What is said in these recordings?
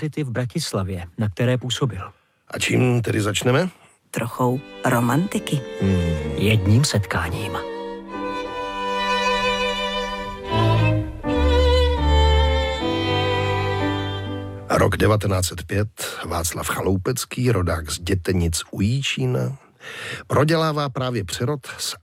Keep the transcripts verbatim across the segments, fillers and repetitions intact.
univerzity v Bratislavě, na které působil. A čím tedy začneme? Trochou romantiky. Hmm, jedním setkáním. Rok devatenáct set pět, Václav Chaloupecký, rodák z Dětenic u Jíčína, prodělává právě přerod z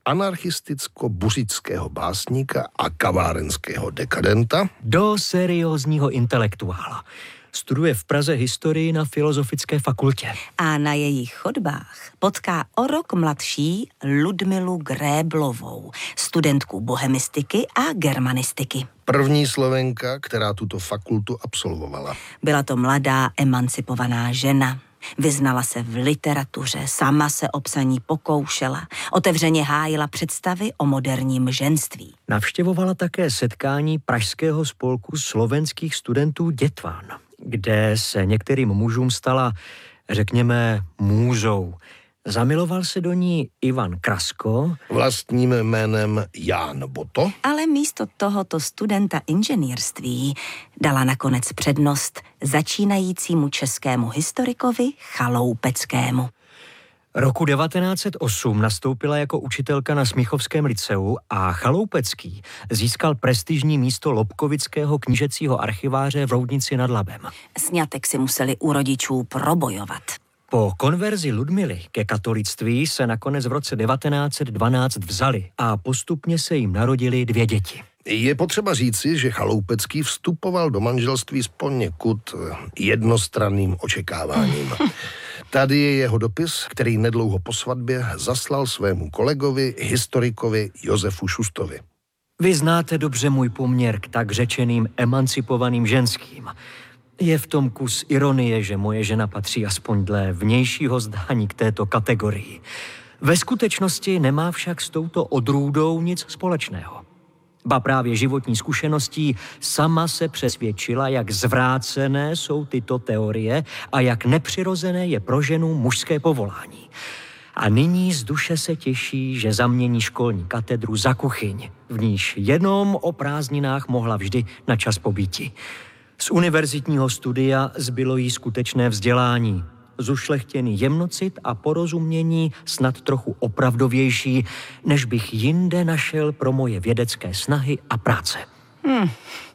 anarchisticko-buřického básníka a kavárenského dekadenta do seriózního intelektuála. Studuje v Praze historii na Filozofické fakultě. A na jejich chodbách potká o rok mladší Ludmilu Gréblovou, studentku bohemistiky a germanistiky. První Slovenka, která tuto fakultu absolvovala. Byla to mladá, emancipovaná žena. Vyznala se v literatuře, sama se o psaní pokoušela, otevřeně hájila představy o moderním ženství. Navštěvovala také setkání Pražského spolku slovenských studentů Dětván, kde se některým mužům stala, řekněme, můzou. Zamiloval se do ní Ivan Krasko. Vlastním jménem Ján Boto. Ale místo tohoto studenta inženýrství dala nakonec přednost začínajícímu českému historikovi Chaloupeckému. Roku devatenáct set osm nastoupila jako učitelka na Smíchovském lyceu a Chaloupecký získal prestižní místo Lobkovického knížecího archiváře v Roudnici nad Labem. Sňatek si museli u rodičů probojovat. Po konverzi Ludmily ke katolictví se nakonec v roce devatenáct set dvanáct vzali a postupně se jim narodily dvě děti. Je potřeba říci, že Chaloupecký vstupoval do manželství s poněkud jednostranným očekáváním. Tady je jeho dopis, který nedlouho po svatbě zaslal svému kolegovi, historikovi Josefu Šustovi. Vy znáte dobře můj poměr k tak řečeným emancipovaným ženským. Je v tom kus ironie, že moje žena patří aspoň dle vnějšího zdání k této kategorii. Ve skutečnosti nemá však s touto odrůdou nic společného. Ba právě životní zkušeností sama se přesvědčila, jak zvrácené jsou tyto teorie a jak nepřirozené je pro ženu mužské povolání. A nyní z duše se těší, že zamění školní katedru za kuchyň, v níž jenom o prázdninách mohla vždy na čas pobýti. Z univerzitního studia zbylo jí skutečné vzdělání, zušlechtěný jemnocit a porozumění snad trochu opravdovější, než bych jinde našel pro moje vědecké snahy a práce. Hmm.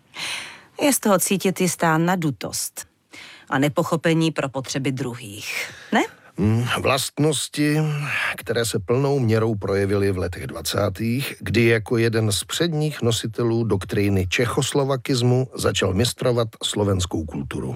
Je z toho cítit jistá nadutost a nepochopení pro potřeby druhých, ne? Vlastnosti, které se plnou měrou projevily v letech dvacátých, kdy jako jeden z předních nositelů doktríny čechoslovakismu začal mistrovat slovenskou kulturu.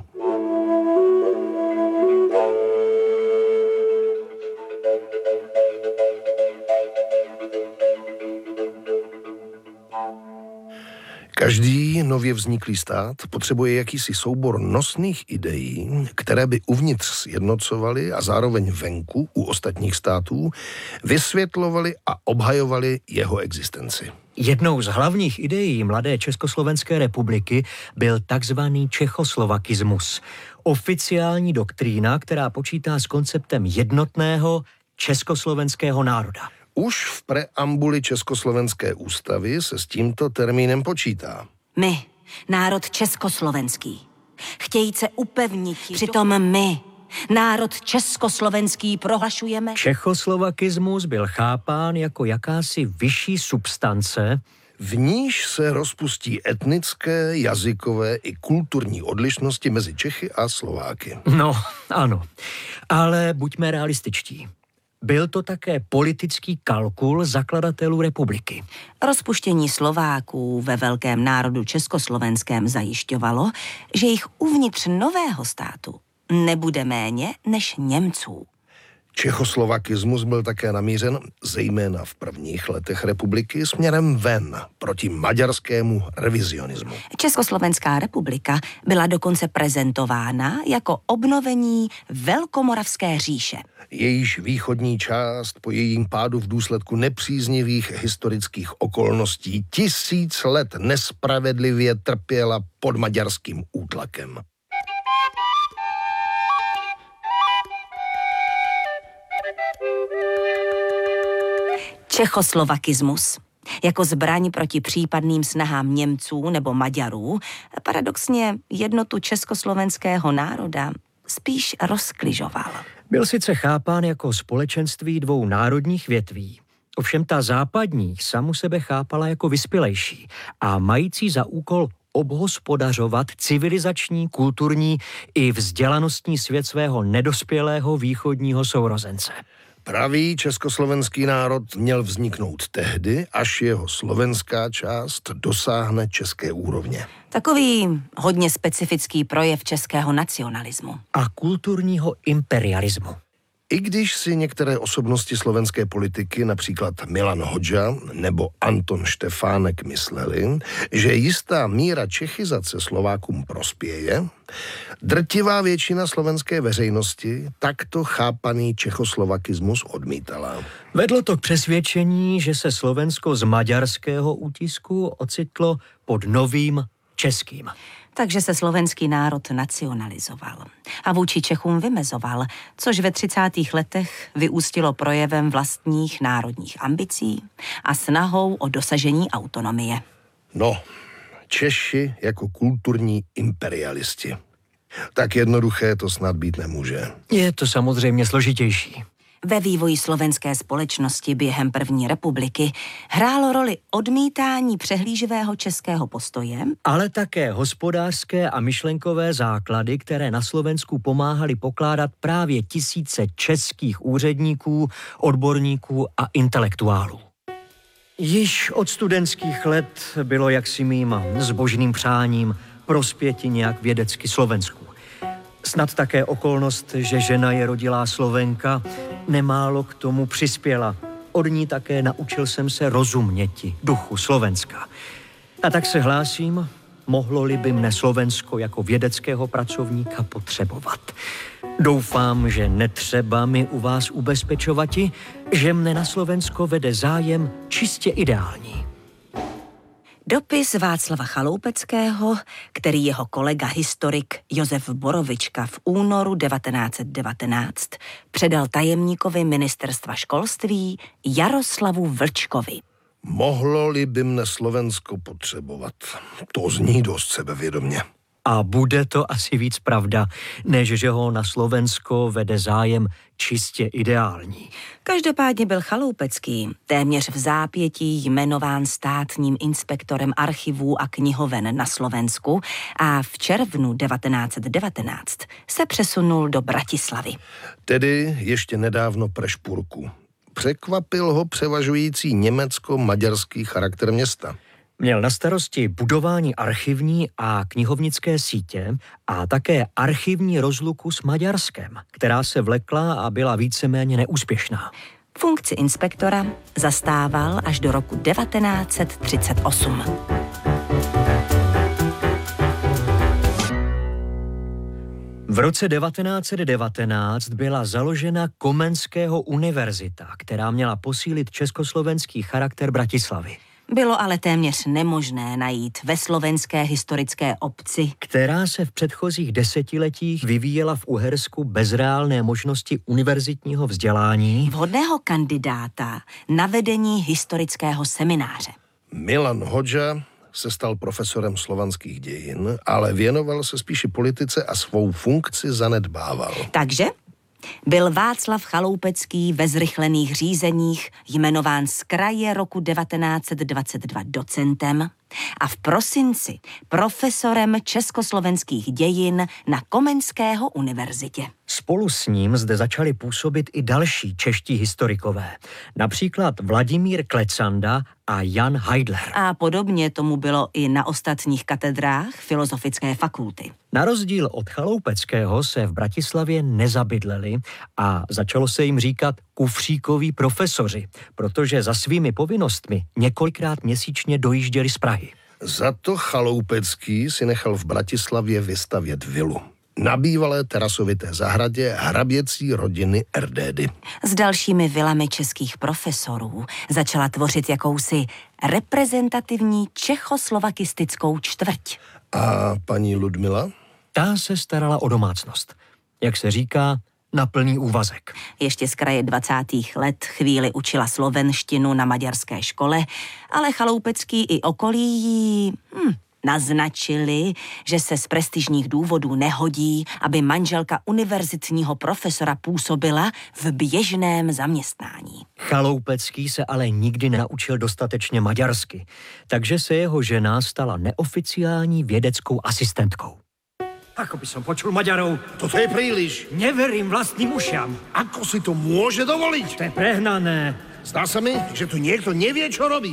Každý nově vzniklý stát potřebuje jakýsi soubor nosných ideí, které by uvnitř sjednocovaly a zároveň venku u ostatních států vysvětlovaly a obhajovaly jeho existenci. Jednou z hlavních ideí mladé Československé republiky byl takzvaný čechoslovakismus, oficiální doktrína, která počítá s konceptem jednotného československého národa. Už v preambuli Československé ústavy se s tímto termínem počítá. My, národ československý, chtějíce upevnit, přitom my, národ československý, prohlašujeme. Čechoslovakismus byl chápán jako jakási vyšší substance, v níž se rozpustí etnické, jazykové i kulturní odlišnosti mezi Čechy a Slováky. No, ano, ale buďme realističtí. Byl to také politický kalkul zakladatelů republiky. Rozpuštění Slováků ve velkém národu československém zajišťovalo, že jich uvnitř nového státu nebude méně než Němců. Čechoslovakismus byl také namířen, zejména v prvních letech republiky, směrem ven proti maďarskému revizionismu. Československá republika byla dokonce prezentována jako obnovení Velkomoravské říše. Jejíž východní část po jejím pádu v důsledku nepříznivých historických okolností tisíc let nespravedlivě trpěla pod maďarským útlakem. Čechoslovakismus jako zbraň proti případným snahám Němců nebo Maďarů paradoxně jednotu československého národa spíš rozkližoval. Byl sice chápán jako společenství dvou národních větví, ovšem ta západní samu sebe chápala jako vyspělejší a mající za úkol obhospodařovat civilizační, kulturní i vzdělanostní svět svého nedospělého východního sourozence. Pravý československý národ měl vzniknout tehdy, až jeho slovenská část dosáhne české úrovně. Takový hodně specifický projev českého nacionalismu. A kulturního imperialismu. I když si některé osobnosti slovenské politiky, například Milan Hodža nebo Anton Štefánek, mysleli, že jistá míra čechizace Slovákům prospěje, drtivá většina slovenské veřejnosti takto chápaný čechoslovakismus odmítala. Vedlo to k přesvědčení, že se Slovensko z maďarského útisku ocitlo pod novým českým. Takže se slovenský národ nacionalizoval a vůči Čechům vymezoval, což ve třicátých letech vyústilo projevem vlastních národních ambicí a snahou o dosažení autonomie. No, Češi jako kulturní imperialisti. Tak jednoduché to snad být nemůže. Je to samozřejmě složitější. Ve vývoji slovenské společnosti během první republiky hrálo roli odmítání přehlíživého českého postoje, ale také hospodářské a myšlenkové základy, které na Slovensku pomáhali pokládat právě tisíce českých úředníků, odborníků a intelektuálů. Již od studentských let bylo jaksi mým zbožným přáním prospěti nějak vědecky Slovensku. Snad také okolnost, že žena je rodilá Slovenka, nemálo k tomu přispěla. Od ní také naučil jsem se rozuměti duchu Slovenska. A tak se hlásím, mohlo-li by mne Slovensko jako vědeckého pracovníka potřebovat. Doufám, že netřeba mi u vás ubezpečovati, že mne na Slovensko vede zájem čistě ideální. Dopis Václava Chaloupeckého, který jeho kolega historik Josef Borovička v únoru devatenáct set devatenáct předal tajemníkovi ministerstva školství Jaroslavu Vlčkovi. Mohlo-li by mne Slovensko potřebovat? To zní dost sebevědomě. A bude to asi víc pravda, než že ho na Slovensko vede zájem čistě ideální. Každopádně byl Chaloupecký téměř v zápětí jmenován státním inspektorem archivů a knihoven na Slovensku a v červnu devatenáct set devatenáct se přesunul do Bratislavy. Tedy ještě nedávno Prešpurku. Překvapil ho převažující německo-maďarský charakter města. Měl na starosti budování archivní a knihovnické sítě a také archivní rozluku s Maďarskem, která se vlekla a byla víceméně neúspěšná. Funkci inspektora zastával až do roku devatenáct set třicet osm. V roce devatenáct set devatenáct byla založena Komenského univerzita, která měla posílit československý charakter Bratislavy. Bylo ale téměř nemožné najít ve slovenské historické obci, která se v předchozích desetiletích vyvíjela v Uhersku bez reálné možnosti univerzitního vzdělání, vhodného kandidáta na vedení historického semináře. Milan Hodža se stal profesorem slovanských dějin, ale věnoval se spíše politice a svou funkci zanedbával. Takže byl Václav Chaloupecký ve zrychlených řízeních jmenován z kraje roku devatenáct set dvacet dva docentem a v prosinci profesorem československých dějin na Komenského univerzitě. Spolu s ním zde začali působit i další čeští historikové, například Vladimír Klecanda a Jan Heidler. A podobně tomu bylo i na ostatních katedrách Filozofické fakulty. Na rozdíl od Chaloupeckého se v Bratislavě nezabydleli a začalo se jim říkat kufříkoví profesoři, protože za svými povinnostmi několikrát měsíčně dojížděli z Prahy. Za to Chaloupecký si nechal v Bratislavě vystavět vilu. Na bývalé terasovité zahradě hraběcí rodiny Erdédy. S dalšími vilami českých profesorů začala tvořit jakousi reprezentativní čechoslovakistickou čtvrť. A paní Ludmila? Ta se starala o domácnost. Jak se říká, na plný úvazek. Ještě z kraje dvacátých let chvíli učila slovenštinu na maďarské škole, ale Chaloupecký i okolí jí hm, Naznačili, že se z prestižních důvodů nehodí, aby manželka univerzitního profesora působila v běžném zaměstnání. Chaloupecký se ale nikdy nenaučil dostatečně maďarsky, takže se jeho žena stala neoficiální vědeckou asistentkou. Ako by som počul Maďarov? Toto je príliš. Neverím vlastným ušiam. Ako si to môže dovoliť? To je prehnané. Zdá sa mi, že tu niekto nevie, čo robí.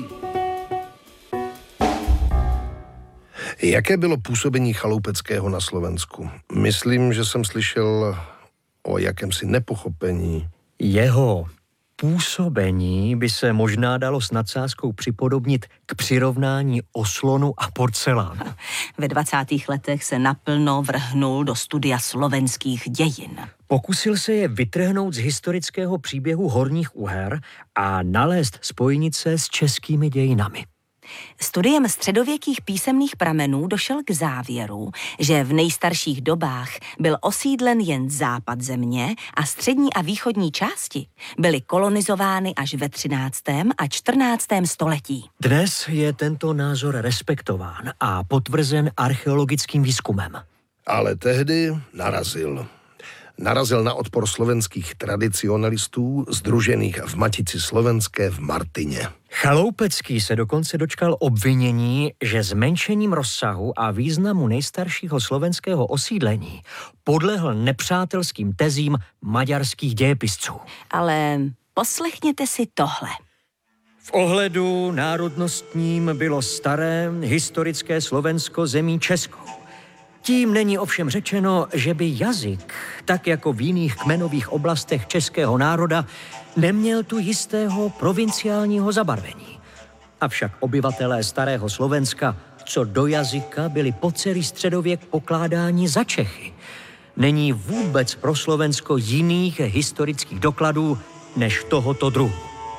Jaké bylo působení Chaloupeckého na Slovensku? Myslím, že jsem slyšel o jakémsi nepochopení. Jeho působení by se možná dalo s nadsázkou připodobnit k přirovnání oslonu a porcelánu. Ve dvacátých letech se naplno vrhnul do studia slovenských dějin. Pokusil se je vytrhnout z historického příběhu Horních Uher a nalézt spojnice s českými dějinami. Studiem středověkých písemných pramenů došel k závěru, že v nejstarších dobách byl osídlen jen západ země a střední a východní části byly kolonizovány až ve třináctém a čtrnáctém století. Dnes je tento názor respektován a potvrzen archeologickým výzkumem. Ale tehdy narazil. Narazil na odpor slovenských tradicionalistů združených v Matici slovenské v Martině. Chaloupecký se dokonce dočkal obvinění, že zmenšením rozsahu a významu nejstaršího slovenského osídlení podlehl nepřátelským tezím maďarských dějepisců. Ale poslechněte si tohle. V ohledu národnostním bylo staré historické Slovensko zemí českou. Tím není ovšem řečeno, že by jazyk, tak jako v jiných kmenových oblastech českého národa, neměl tu jistého provinciálního zabarvení. Avšak obyvatelé starého Slovenska, co do jazyka, byli po celý středověk pokládáni za Čechy. Není vůbec pro Slovensko jiných historických dokladů než tohoto druhu.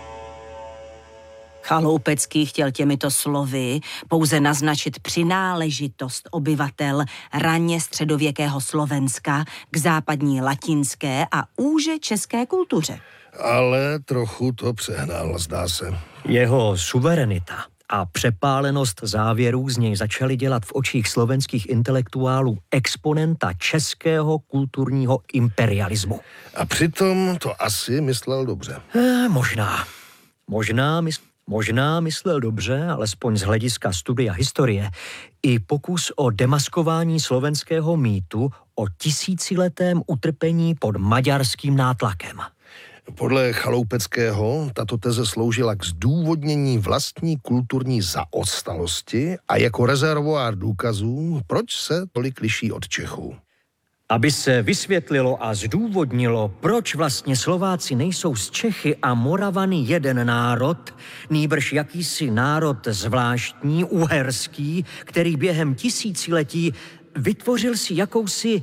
Chaloupecký chtěl těmito slovy pouze naznačit přináležitost obyvatel raně středověkého Slovenska k západní latinské a úže české kultuře. Ale trochu to přehnal, zdá se. Jeho suverenita a přepálenost závěrů z něj začaly dělat v očích slovenských intelektuálů exponenta českého kulturního imperialismu. A přitom to asi myslel dobře. Eh, možná. Možná myslel. Možná myslel dobře, alespoň z hlediska studia historie, i pokus o demaskování slovenského mýtu o tisíciletém utrpení pod maďarským nátlakem. Podle Chaloupeckého tato teze sloužila k zdůvodnění vlastní kulturní zaostalosti a jako rezervoár důkazů, proč se tolik liší od Čechů. Aby se vysvětlilo a zdůvodnilo, proč vlastně Slováci nejsou z Čechy a Moravany jeden národ, nýbrž jakýsi národ zvláštní, uherský, který během tisíciletí vytvořil si jakousi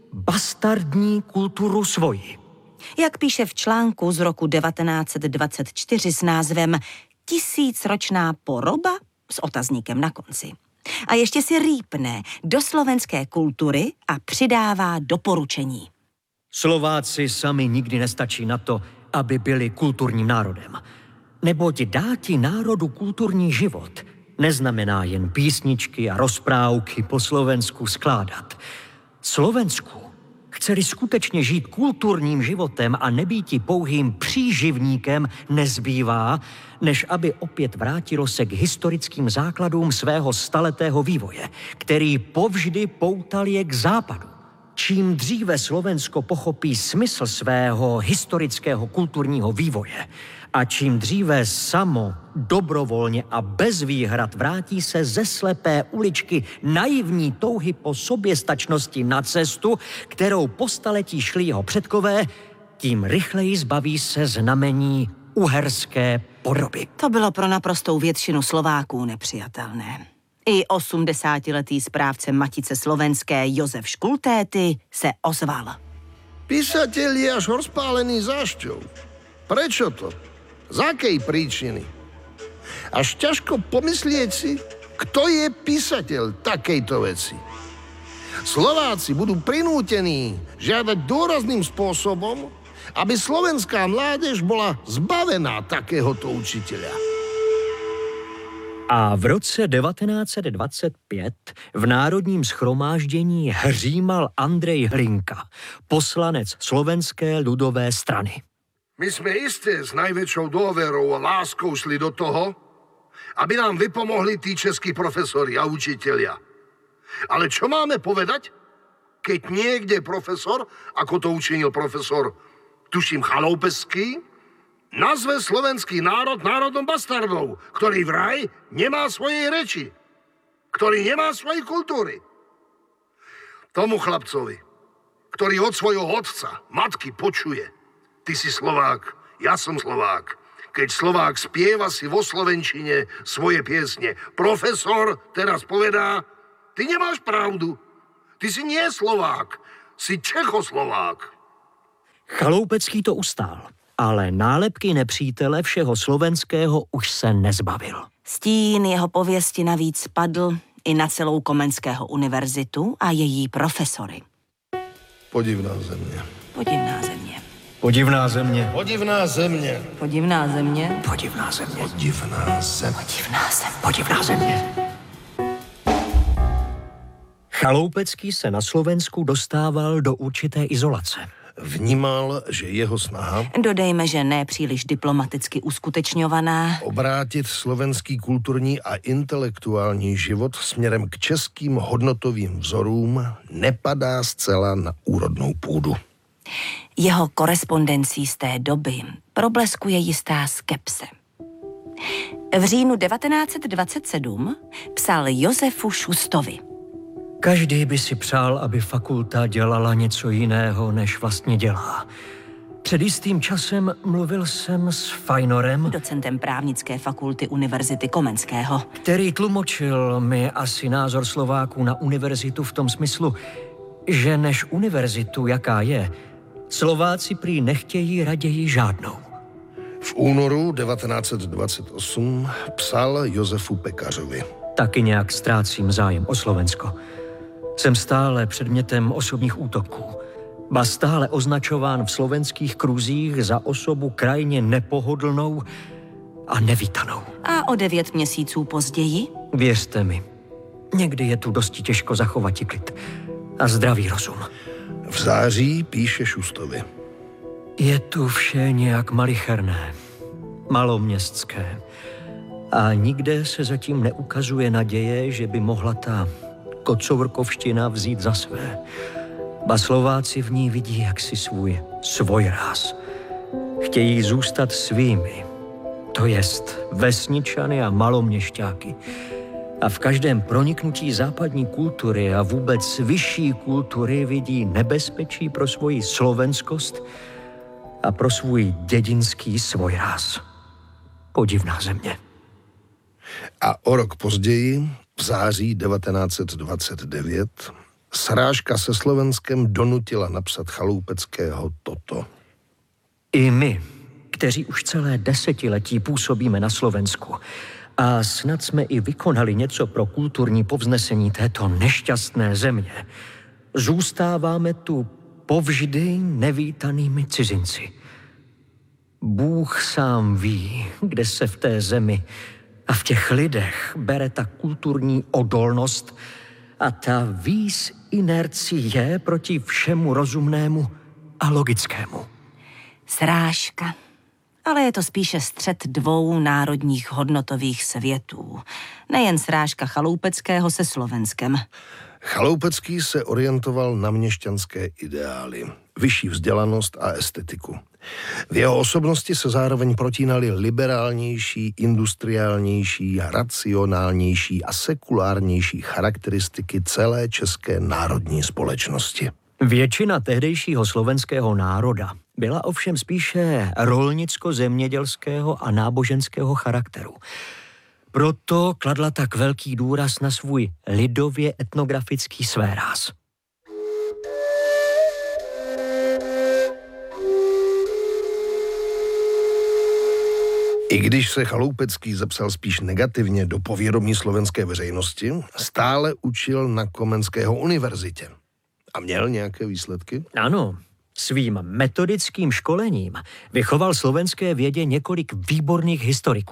bastardní kulturu svoji. Jak píše v článku z roku devatenáct set dvacet čtyři s názvem Tisícročná poroba s otazníkem na konci. A ještě si rýpne do slovenské kultury a přidává doporučení. Slováci sami nikdy nestačí na to, aby byli kulturním národem. Neboť dáti národu kulturní život neznamená jen písničky a rozprávky po Slovensku skládat. Slovensku chceli skutečně žít kulturním životem a nebýti pouhým příživníkem, nezbývá, než aby opět vrátilo se k historickým základům svého staletého vývoje, který povždy poutal je k západu. Čím dříve Slovensko pochopí smysl svého historického kulturního vývoje a čím dříve samo, dobrovolně a bez výhrad vrátí se ze slepé uličky naivní touhy po soběstačnosti na cestu, kterou po staletí šli jeho předkové, tím rychleji zbaví se znamení uherské podoby. To bylo pro naprostou většinu Slováků nepřijatelné. I osmdesátiletý správce Matice slovenské Jozef Škultéty se ozval. Písateľ je až rozpálený zášťou. Prečo to? Z akej príčiny? Až ťažko pomyslieť si, kto je písateľ takejto veci. Slováci budú prinútení žiadať dôrazným spôsobom, aby slovenská mládež bola zbavená takéhoto učiteľa. A v roce devatenáct set dvacet pět v Národním shromáždění hřímal Andrej Hlinka, poslanec Slovenské ľudové strany. My sme isté s najväčšou dôverou a láskou šli do toho, aby nám vypomohli tí českí profesori a učitelia. Ale čo máme povedať, keď niekde profesor, ako to učinil profesor, tuším Chaloupeský, nazve slovenský národ národom bastardov, ktorý vraj nemá svojej reči, ktorý nemá svojej kultúry. Tomu chlapcovi, ktorý od svojho otca, matky počuje: ty si Slovák, ja som Slovák. Keď Slovák spieva si vo slovenčine svoje piesne, profesor teraz povedá: ty nemáš pravdu, ty si nie Slovák, si Čechoslovák. Chaloupecký to ustál, ale nálepky nepřítele všeho slovenského už se nezbavil. Stín jeho pověsti navíc spadl i na celou Komenského univerzitu a její profesory. Podivná země. Podivná země. Podivná země. Podivná země. Podivná země. Podivná země. Podivná země. Podivná země. Podivná země. Chaloupecký se na Slovensku dostával do určité izolace. Vnímal, že jeho snaha Dodejme, že ne příliš diplomaticky uskutečňovaná obrátit slovenský kulturní a intelektuální život směrem k českým hodnotovým vzorům nepadá zcela na úrodnou půdu. jeho korespondencí z té doby probleskuje jistá skepse. V říjnu devatenáct set dvacet sedm psal Josefu Šustovi. Každý by si přál, aby fakulta dělala něco jiného, než vlastně dělá. Před jistým časem mluvil jsem s Fajnorem, Docentem právnické fakulty Univerzity Komenského. který tlumočil mi asi názor Slováků na univerzitu v tom smyslu, že než univerzitu, jaká je, Slováci prý nechtějí raději žádnou. V únoru devatenáct set dvacet osm psal Josefu Pekařovi. Taky nějak ztrácím zájem o Slovensko. Jsem stále předmětem osobních útoků. Ba stále označován v slovenských kruzích za osobu krajně nepohodlnou a nevítanou. A o devět měsíců později? Věřte mi, někdy je tu dosti těžko zachovat klid a zdravý rozum. V září píše Šustovi. Je tu vše nějak malicherné, maloměstské a nikde se zatím neukazuje naděje, že by mohla ta kocourkovština vzít za své. Ba Slováci v ní vidí jaksi svůj svojráz. Chtějí zůstat svými, to jest vesničany a maloměšťáky. A v každém proniknutí západní kultury a vůbec vyšší kultury vidí nebezpečí pro svoji slovenskost a pro svůj dědinský svojráz. Podivná země. A o rok později, v září devatenáct set dvacet devět, srážka se Slovenskem donutila napsat Chaloupeckého toto. I my, kteří už celé desetiletí působíme na Slovensku a snad jsme i vykonali něco pro kulturní povznesení této nešťastné země, zůstáváme tu povždy nevítanými cizinci. Bůh sám ví, kde se v té zemi a v těch lidech bere ta kulturní odolnost a ta výs inercie proti všemu rozumnému a logickému. Srážka. Ale je to spíše střet dvou národních hodnotových světů. Nejen srážka Chaloupeckého se Slovenskem. Chaloupecký se orientoval na měšťanské ideály, vyšší vzdělanost a estetiku. V jeho osobnosti se zároveň protínaly liberálnější, industriálnější, racionálnější a sekulárnější charakteristiky celé české národní společnosti. Většina tehdejšího slovenského národa byla ovšem spíše rolnicko-zemědělského a náboženského charakteru. Proto kladla tak velký důraz na svůj lidově etnografický svéráz. I když se Chaloupecký zapsal spíš negativně do povědomí slovenské veřejnosti, stále učil na Komenského univerzitě. A měl nějaké výsledky? Ano, svým metodickým školením vychoval slovenské vědě několik výborných historiků.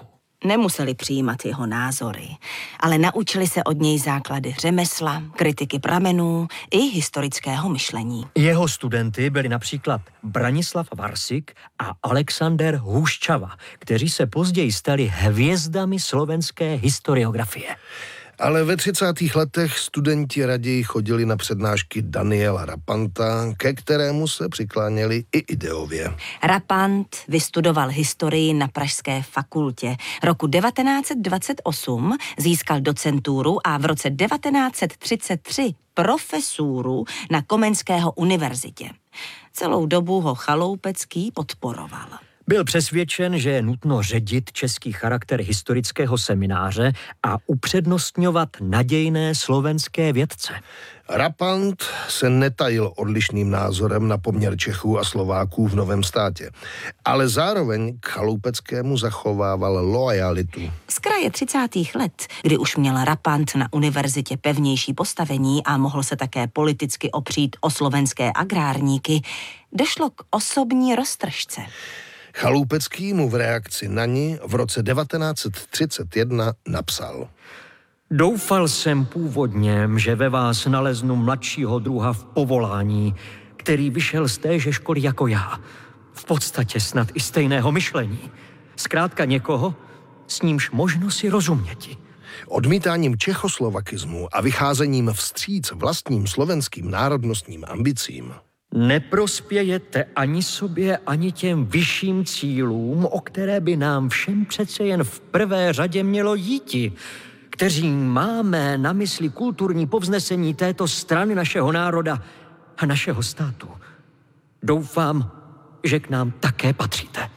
Nemuseli přijímat jeho názory, ale naučili se od něj základy řemesla, kritiky pramenů i historického myšlení. Jeho studenty byli například Branislav Varsik a Alexander Hůščava, kteří se později stali hvězdami slovenské historiografie. Ale ve třicátých letech studenti raději chodili na přednášky Daniela Rapanta, ke kterému se přikláněli i ideově. Rapant vystudoval historii na Pražské fakultě. Roku devatenáct set dvacet osm získal docenturu a v roce devatenáct set třicet tři profesuru na Komenského univerzitě. Celou dobu ho Chaloupecký podporoval. Byl přesvědčen, že je nutno ředit český charakter historického semináře a upřednostňovat nadějné slovenské vědce. Rapant se netajil odlišným názorem na poměr Čechů a Slováků v Novém státě, ale zároveň k Chaloupeckému zachovával loajalitu. Z kraje třicátých let, kdy už měl Rapant na univerzitě pevnější postavení a mohl se také politicky opřít o slovenské agrárníky, došlo k osobní roztržce. Chaloupecký mu v reakci na ní v roce devatenáct set třicet jedna napsal: Doufal jsem původně, že ve vás naleznu mladšího druha v povolání, který vyšel z téže školy jako já. V podstatě snad i stejného myšlení. Zkrátka někoho, s nímž možno si rozuměti. Odmítáním čechoslovakismu a vycházením vstříc vlastním slovenským národnostním ambicím neprospějete ani sobě, ani těm vyšším cílům, o které by nám všem přece jen v prvé řadě mělo jíti, kteří máme na mysli kulturní povznesení této strany našeho národa a našeho státu. Doufám, že k nám také patříte.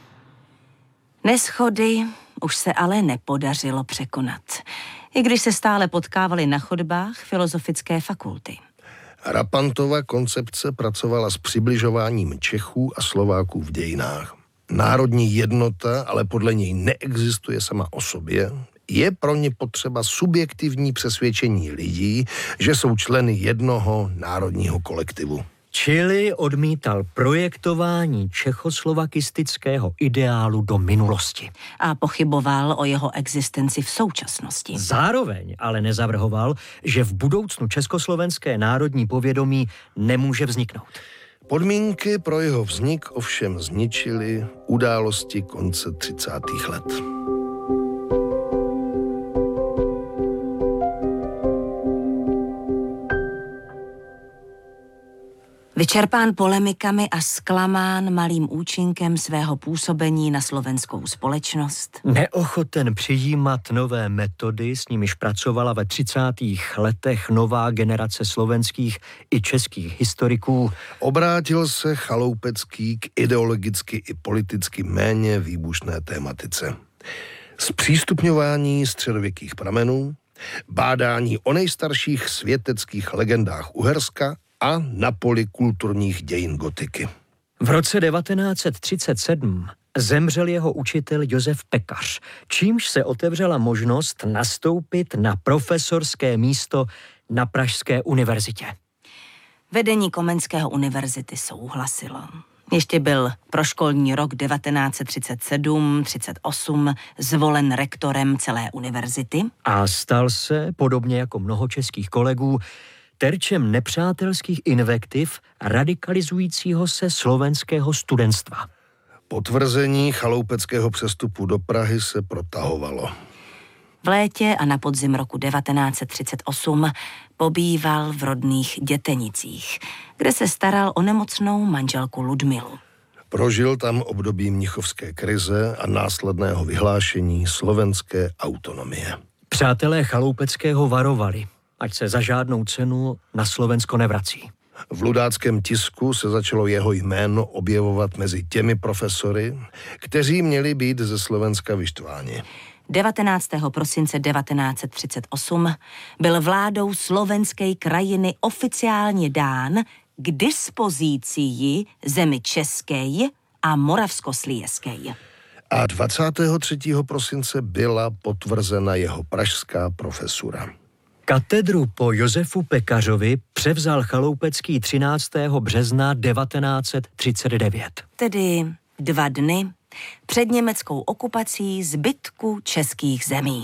Neschody už se ale nepodařilo překonat, i když se stále potkávali na chodbách filozofické fakulty. Rapantova koncepce pracovala s přibližováním Čechů a Slováků v dějinách. Národní jednota ale podle něj neexistuje sama o sobě. Je pro ně potřeba subjektivní přesvědčení lidí, že jsou členy jednoho národního kolektivu. Čili odmítal projektování čechoslovakistického ideálu do minulosti. A pochyboval o jeho existenci v současnosti. Zároveň ale nezavrhoval, že v budoucnu československé národní povědomí nemůže vzniknout. Podmínky pro jeho vznik ovšem zničily události konce třicátých let. Vyčerpán polemikami a zklamán malým účinkem svého působení na slovenskou společnost. Neochoten přijímat nové metody, s nimiž pracovala ve třicátých letech nová generace slovenských i českých historiků, obrátil se Chaloupecký k ideologicky i politicky méně výbušné tématice. Zpřístupňování středověkých pramenů, bádání o nejstarších světeckých legendách Uherska a na poli kulturních dějin gotiky. V roce devatenáct set třicet sedm zemřel jeho učitel Josef Pekař, čímž se otevřela možnost nastoupit na profesorské místo na Pražské univerzitě. Vedení Komenského univerzity souhlasilo. Ještě byl pro školní rok devatenáct set třicet sedm třicet osm zvolen rektorem celé univerzity. A stal se, podobně jako mnoho českých kolegů, terčem nepřátelských invektiv radikalizujícího se slovenského studentstva. Potvrzení chaloupeckého přestupu do Prahy se protahovalo. V létě a na podzim roku devatenáct set třicet osm pobýval v rodných Dětenicích, kde se staral o nemocnou manželku Ludmilu. Prožil tam období mnichovské krize a následného vyhlášení slovenské autonomie. Přátelé Chaloupeckého varovali, ať se za žádnou cenu na Slovensko nevrací. V ludáckém tisku se začalo jeho jméno objevovat mezi těmi profesory, kteří měli být ze Slovenska vyštváni. devatenáctého prosince devatenáct set třicet osm byl vládou slovenské krajiny oficiálně dán k dispozícii zemi české a moravskoslezské. A dvacátého třetího prosince byla potvrzena jeho pražská profesura. Katedru po Josefu Pekařovi převzal Chaloupecký třináctého března devatenáct set třicet devět. Tedy dva dny před německou okupací zbytku českých zemí.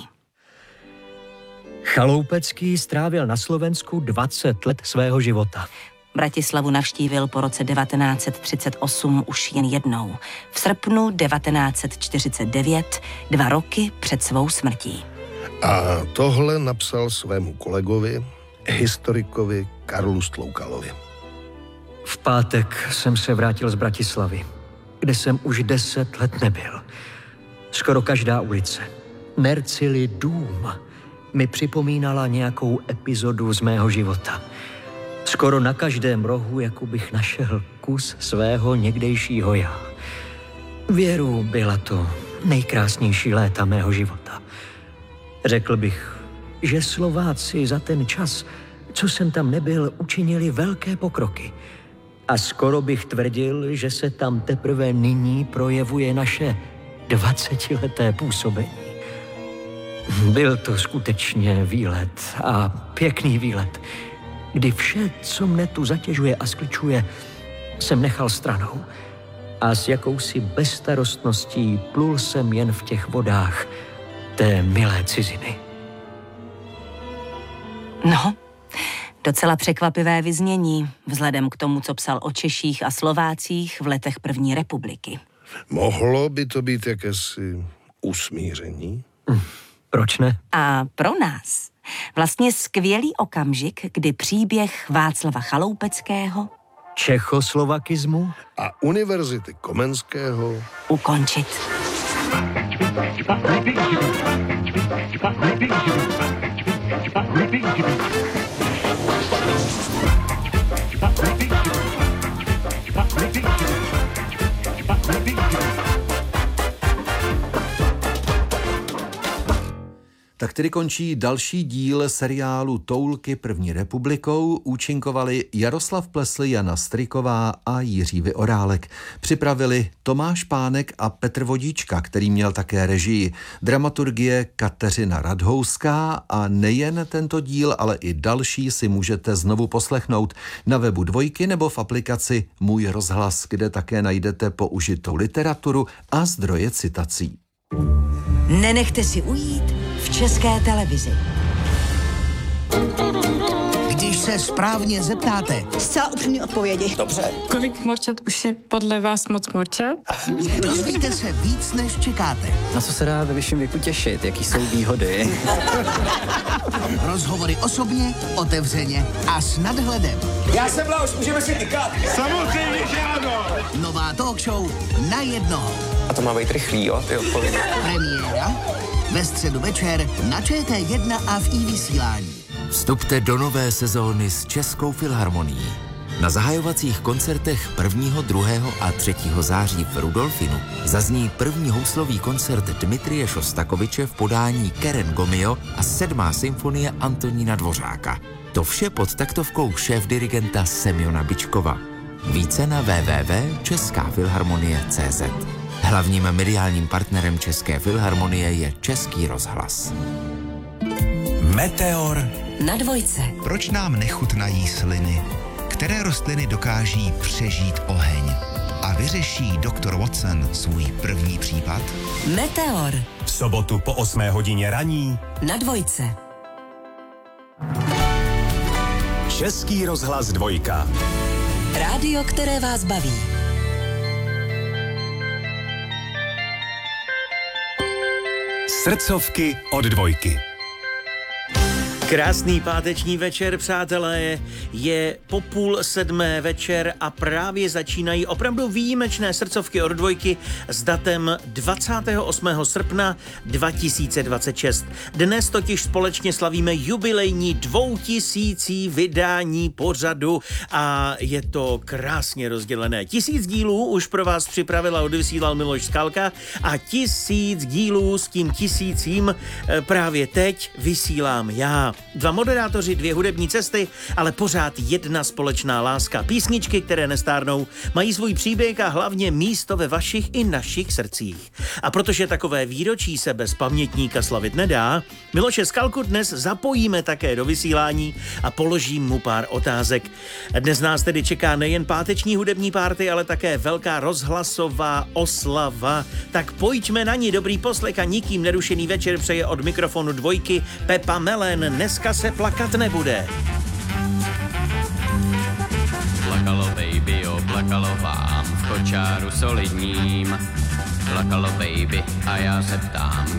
Chaloupecký strávil na Slovensku dvacet let svého života. Bratislavu navštívil po roce devatenáct set třicet osm už jen jednou. V srpnu devatenáct set čtyřicet devět, dva roky před svou smrtí. A tohle napsal svému kolegovi, historikovi Karlu Stloukalovi. V pátek jsem se vrátil z Bratislavy, kde jsem už deset let nebyl. Skoro každá ulice, Nercili dům, mi připomínala nějakou epizodu z mého života. Skoro na každém rohu, jako bych našel kus svého někdejšího já. Věru, byla to nejkrásnější léta mého života. Řekl bych, že Slováci za ten čas, co jsem tam nebyl, učinili velké pokroky. A skoro bych tvrdil, že se tam teprve nyní projevuje naše dvacetileté působení. Byl to skutečně výlet a pěkný výlet, kdy vše, co mne tu zatěžuje a skličuje, jsem nechal stranou a s jakousi bezstarostností plul jsem jen v těch vodách té milé ciziny. No, docela překvapivé vyznění, vzhledem k tomu, co psal o Češích a Slovácích v letech první republiky. Mohlo by to být jakési usmíření? Hm, proč ne? A pro nás vlastně skvělý okamžik, kdy příběh Václava Chaloupeckého Čechoslovakismu A Univerzity Komenského ukončit. Tak tedy končí další díl seriálu Toulky první republikou. Účinkovali Jaroslav Plesl, Jana Stryková a Jiří Vyorálek. Připravili Tomáš Pánek a Petr Vodíčka, který měl také režii. Dramaturgie Kateřina Radhouská a nejen tento díl, ale i další si můžete znovu poslechnout na webu Dvojky nebo v aplikaci Můj rozhlas, kde také najdete použitou literaturu a zdroje citací. Nenechte si ujít v České televizi. Když se správně zeptáte, Zcela upřímné odpovědi. Kolik morčat už je podle vás moc morčat? dozvíte se víc, než čekáte. Na co se dá ve vyšším věku těšit? Jaký jsou výhody? Rozhovory osobně, otevřeně a s nadhledem. Já jsem Leoš, můžeme si tykat. Samozřejmě, že ano. Nová talk show na jednoho. A to má být rychlý, jo, ty odpovědi. Premiéra ve středu večer na Č T jedna a v iVysílání. Vstupte do nové sezóny s Českou filharmonií. Na zahajovacích koncertech prvního, druhého a třetího září v Rudolfinu zazní první houslový koncert Dmitrije Šostakoviče v podání Keren Gomio a sedmá symfonie Antonína Dvořáka. To vše pod taktovkou šéfdirigenta Semjona Bičkova. Více na w w w tečka česká filharmonie tečka cé zet. Hlavním mediálním partnerem České filharmonie je Český rozhlas. Meteor Na Dvojce. Proč nám nechutnají sliny? Které rostliny dokáží přežít oheň? A vyřeší doktor Watson svůj první případ? Meteor V sobotu po osmé hodině raní na Dvojce. Český rozhlas Dvojka. Rádio, které vás baví. Srdcovky od Dvojky. Krásný páteční večer, přátelé, je po půl sedmé večer a právě začínají opravdu výjimečné srdcovky od Dvojky s datem dvacátého osmého srpna dva tisíce dvacet šest. Dnes totiž společně slavíme jubilejní dvoutisící vydání pořadu a je to krásně rozdělené. Tisíc dílů už pro vás připravila a odvysílal Miloš Skalka a tisíc dílů s tím tisícím právě teď vysílám já. Dva moderátoři, dvě hudební cesty, ale pořád jedna společná láska. Písničky, které nestárnou, mají svůj příběh a hlavně místo ve vašich i našich srdcích. A protože takové výročí se bez pamětníka slavit nedá, Miloše Skalku dnes zapojíme také do vysílání a položím mu pár otázek. Dnes nás tedy čeká nejen páteční hudební párty, ale také velká rozhlasová oslava. Tak pojďme na ní, dobrý poslech a nikým nerušený večer přeje od mikrofonu dvojky Pepa Melen. Dneska se plakat nebude. Plakalo baby, jo, plakalo vám v kočáru solidním. Plakalo baby a já se ptám,